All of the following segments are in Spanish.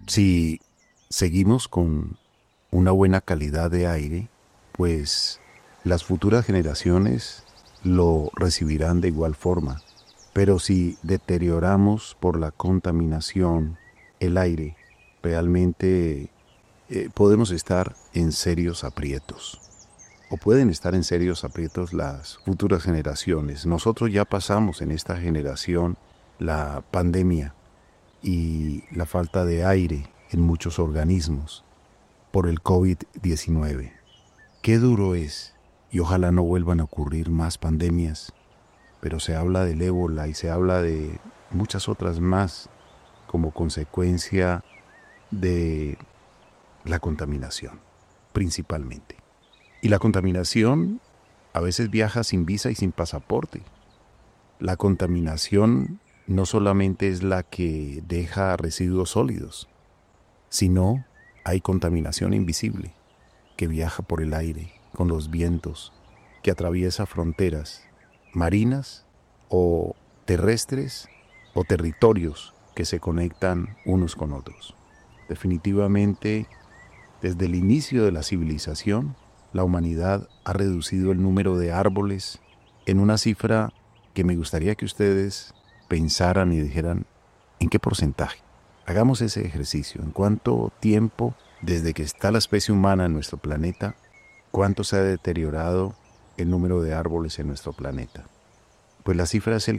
Si seguimos con una buena calidad de aire, pues las futuras generaciones lo recibirán de igual forma. Pero si deterioramos por la contaminación el aire, realmente podemos estar en serios aprietos. O pueden estar en serios aprietos las futuras generaciones. Nosotros ya pasamos en esta generación la pandemia y la falta de aire en muchos organismos por el COVID-19. Qué duro es, y ojalá no vuelvan a ocurrir más pandemias, pero se habla del ébola y se habla de muchas otras más como consecuencia de la contaminación, principalmente. Y la contaminación a veces viaja sin visa y sin pasaporte. La contaminación no solamente es la que deja residuos sólidos, sino hay contaminación invisible que viaja por el aire, con los vientos, que atraviesa fronteras marinas o terrestres o territorios que se conectan unos con otros. Definitivamente, desde el inicio de la civilización, la humanidad ha reducido el número de árboles en una cifra que me gustaría que ustedes pensaran y dijeran en qué porcentaje. Hagamos ese ejercicio. ¿En cuánto tiempo, desde que está la especie humana en nuestro planeta, cuánto se ha deteriorado el número de árboles en nuestro planeta? Pues la cifra es el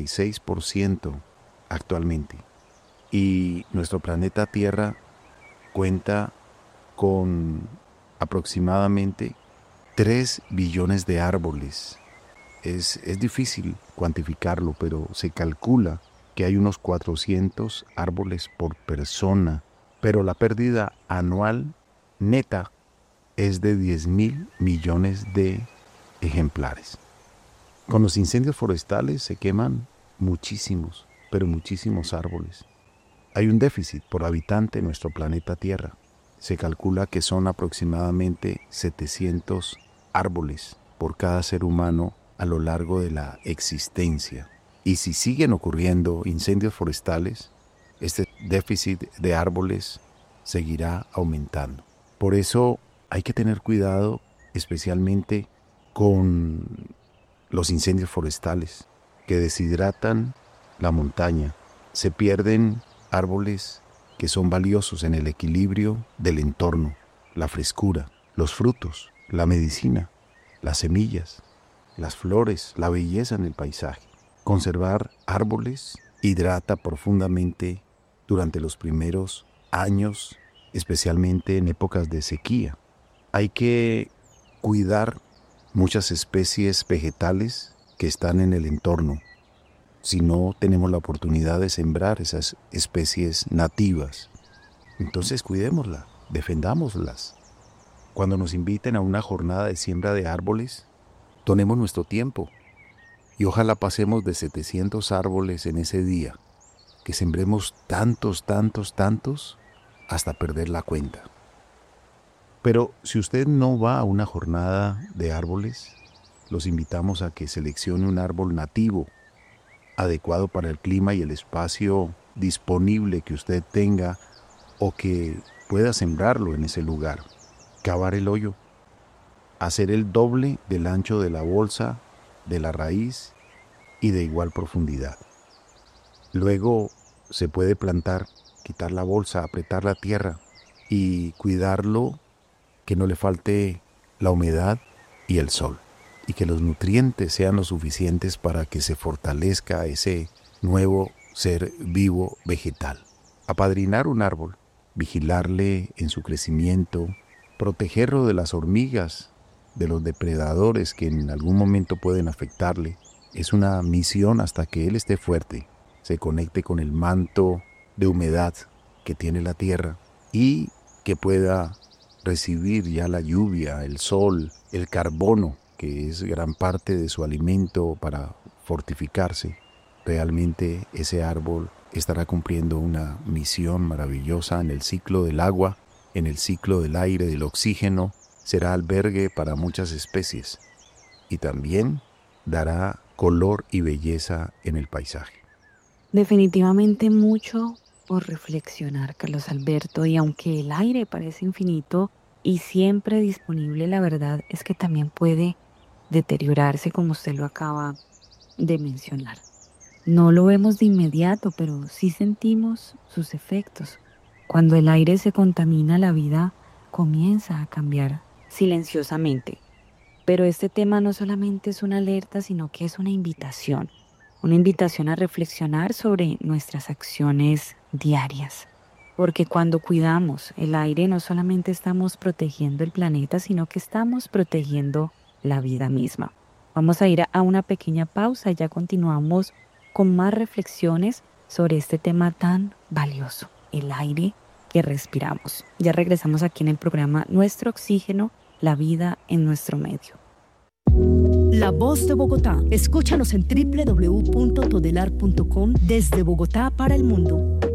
46% actualmente. Y nuestro planeta Tierra cuenta con aproximadamente 3 billones de árboles. Es difícil cuantificarlo, pero se calcula que hay unos 400 árboles por persona, pero la pérdida anual neta es de 10.000 millones de ejemplares. Con los incendios forestales se queman muchísimos, pero muchísimos árboles. Hay un déficit por habitante en nuestro planeta Tierra. Se calcula que son aproximadamente 700 árboles por cada ser humano a lo largo de la existencia. Y si siguen ocurriendo incendios forestales, este déficit de árboles seguirá aumentando. Por eso hay que tener cuidado especialmente con los incendios forestales que deshidratan la montaña. Se pierden árboles que son valiosos en el equilibrio del entorno, la frescura, los frutos, la medicina, las semillas, las flores, la belleza en el paisaje. Conservar árboles hidrata profundamente durante los primeros años, especialmente en épocas de sequía. Hay que cuidar muchas especies vegetales que están en el entorno. Si no tenemos la oportunidad de sembrar esas especies nativas, entonces cuidémoslas, defendámoslas. Cuando nos inviten a una jornada de siembra de árboles, donemos nuestro tiempo y ojalá pasemos de 700 árboles en ese día, que sembremos tantos, tantos, tantos, hasta perder la cuenta. Pero si usted no va a una jornada de árboles, los invitamos a que seleccione un árbol nativo, adecuado para el clima y el espacio disponible que usted tenga o que pueda sembrarlo en ese lugar. Cavar el hoyo, hacer el doble del ancho de la bolsa, de la raíz y de igual profundidad. Luego se puede plantar, quitar la bolsa, apretar la tierra y cuidarlo, que no le falte la humedad y el sol, y que los nutrientes sean lo suficientes para que se fortalezca ese nuevo ser vivo vegetal. Apadrinar un árbol, vigilarle en su crecimiento, protegerlo de las hormigas, de los depredadores que en algún momento pueden afectarle, es una misión hasta que él esté fuerte, se conecte con el manto de humedad que tiene la tierra y que pueda recibir ya la lluvia, el sol, el carbono, que es gran parte de su alimento para fortificarse. Realmente ese árbol estará cumpliendo una misión maravillosa en el ciclo del agua, en el ciclo del aire, del oxígeno. Será albergue para muchas especies y también dará color y belleza en el paisaje. Definitivamente mucho por reflexionar, Carlos Alberto. Y aunque el aire parece infinito y siempre disponible, la verdad es que también puede deteriorarse, como usted lo acaba de mencionar. No lo vemos de inmediato, pero sí sentimos sus efectos. Cuando el aire se contamina, la vida comienza a cambiar silenciosamente. Pero este tema no solamente es una alerta, sino que es una invitación a reflexionar sobre nuestras acciones diarias. Porque cuando cuidamos el aire, no solamente estamos protegiendo el planeta, sino que estamos protegiendo la vida misma. Vamos a ir a una pequeña pausa y ya continuamos con más reflexiones sobre este tema tan valioso, el aire que respiramos. Ya regresamos aquí en el programa Nuestro Oxígeno, la vida en nuestro medio. La Voz de Bogotá. Escúchanos en www.todelar.com desde Bogotá para el mundo.